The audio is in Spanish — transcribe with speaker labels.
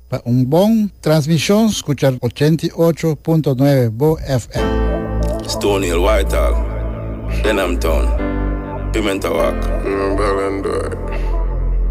Speaker 1: un buen transmisión, escuchar 88.9 Bo FM.
Speaker 2: Stony Hill, Whitehall, Denham Town, Pimenta Walk.
Speaker 3: Bellendore.